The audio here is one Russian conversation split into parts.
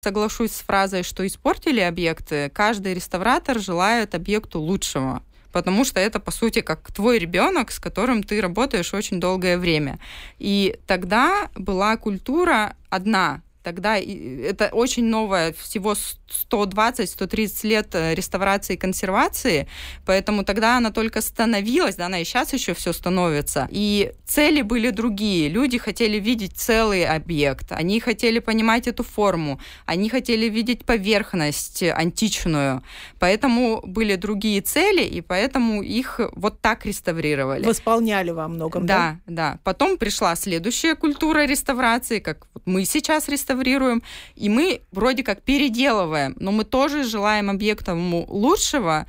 Соглашусь с фразой, что испортили объекты. Каждый реставратор желает объекту лучшего, потому что это, по сути, как твой ребенок, с которым ты работаешь очень долгое время. И тогда была культура одна. Тогда это очень новое, всего 120-130 лет реставрации и консервации, поэтому тогда она только становилась, да, она и сейчас еще все становится. И цели были другие. Люди хотели видеть целый объект, они хотели понимать эту форму, они хотели видеть поверхность античную, поэтому были другие цели, и поэтому их вот так реставрировали. Восполняли во многом, да? Да. Потом пришла следующая культура реставрации, как вот мы сейчас реставрируем, и мы вроде как переделываем, но мы тоже желаем объекту лучшего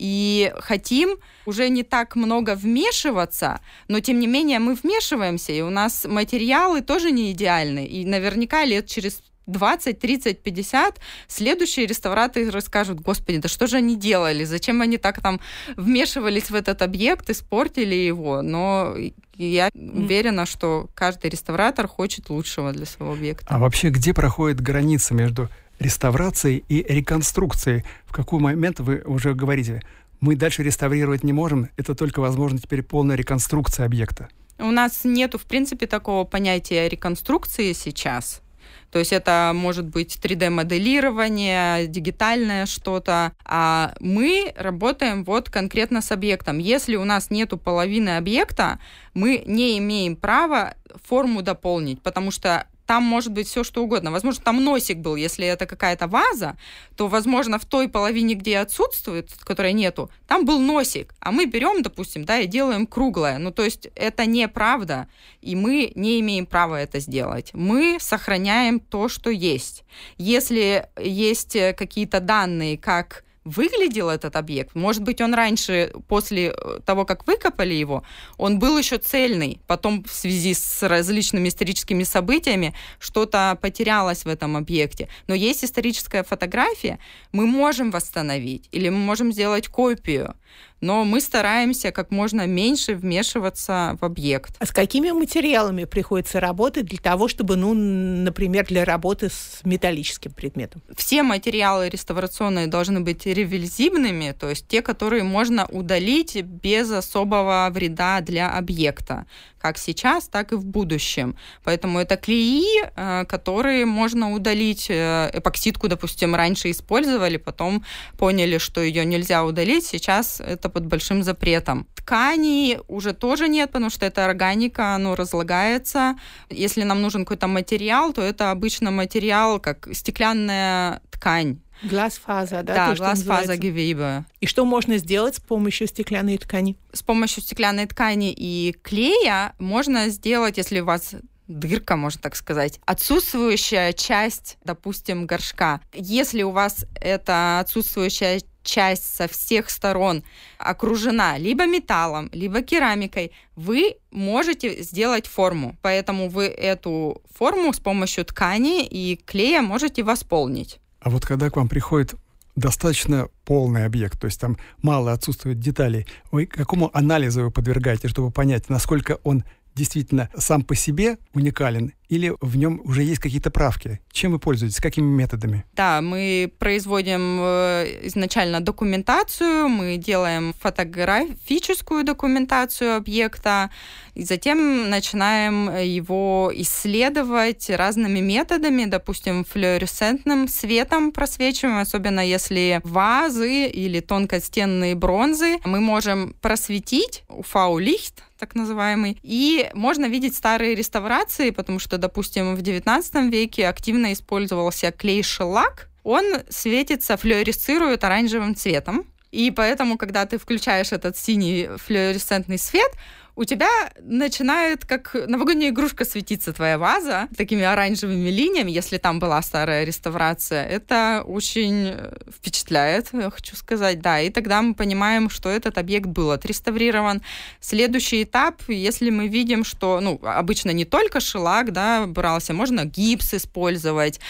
и хотим уже не так много вмешиваться, но тем не менее мы вмешиваемся, и у нас материалы тоже не идеальны, и наверняка лет через 20, 30, 50 следующие реставраторы скажут: господи, да что же они делали, зачем они так там вмешивались в этот объект, испортили его. Но я уверена, что каждый реставратор хочет лучшего для своего объекта. А вообще где проходит граница между реставрацией и реконструкцией? В какой момент вы уже говорите: мы дальше реставрировать не можем, это только возможно теперь полная реконструкция объекта? У нас нету, в принципе, такого понятия реконструкции сейчас. То есть это может быть 3D-моделирование, дигитальное что-то. А мы работаем вот конкретно с объектом. Если у нас нету половины объекта, мы не имеем права форму дополнить, потому что там может быть все что угодно. Возможно, там носик был, если это какая-то ваза, то, возможно, в той половине, где отсутствует, которой нету, там был носик. А мы берем, допустим, да, и делаем круглое. Ну, то есть это неправда, и мы не имеем права это сделать. Мы сохраняем то, что есть. Если есть какие-то данные, как выглядел этот объект, может быть, он раньше, после того, как выкопали его, он был еще цельный, потом в связи с различными историческими событиями что-то потерялось в этом объекте. Но есть историческая фотография, мы можем восстановить, или мы можем сделать копию, но мы стараемся как можно меньше вмешиваться в объект. А с какими материалами приходится работать для того, чтобы, например, для работы с металлическим предметом? Все материалы реставрационные должны быть ревизибными, то есть те, которые можно удалить без особого вреда для объекта, как сейчас, так и в будущем. Поэтому это клеи, которые можно удалить. Эпоксидку, допустим, раньше использовали, потом поняли, что ее нельзя удалить, сейчас это под большим запретом. Тканей уже тоже нет, потому что это органика, оно разлагается. Если нам нужен какой-то материал, то это обычно материал, как стеклянная ткань. Гласфаза, да? Да, гласфаза-гевебе. И что можно сделать с помощью стеклянной ткани? С помощью стеклянной ткани и клея можно сделать, если у вас дырка, можно так сказать, отсутствующая часть, допустим, горшка. Если у вас эта отсутствующая часть со всех сторон окружена либо металлом, либо керамикой, вы можете сделать форму. Поэтому вы эту форму с помощью ткани и клея можете восполнить. А вот когда к вам приходит достаточно полный объект, то есть там мало отсутствует деталей, вы какому анализу вы подвергаете, чтобы понять, насколько он действительно сам по себе уникален, или в нем уже есть какие-то правки? Чем вы пользуетесь? Какими методами? Да, мы производим изначально документацию, мы делаем фотографическую документацию объекта, и затем начинаем его исследовать разными методами, допустим, флуоресцентным светом просвечиваем, особенно если вазы или тонкостенные бронзы. Мы можем просветить UV-лихт, так называемый, и можно видеть старые реставрации, потому что, допустим, в XIX веке активно использовался клей-шеллак, он светится, флуоресцирует оранжевым цветом, и поэтому, когда ты включаешь этот синий флуоресцентный свет, у тебя начинает, как новогодняя игрушка, светиться твоя ваза такими оранжевыми линиями, если там была старая реставрация. Это очень впечатляет, я хочу сказать, да. И тогда мы понимаем, что этот объект был отреставрирован. Следующий этап, если мы видим, что, обычно не только шеллак, да, брался, можно гипс использовать,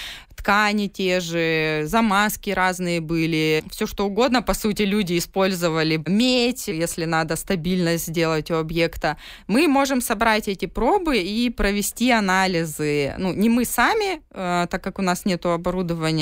ткани те же, замазки разные были, все что угодно. По сути, люди использовали медь, если надо стабильность сделать у объекта. Мы можем собрать эти пробы и провести анализы. Не мы сами, так как у нас нет оборудования,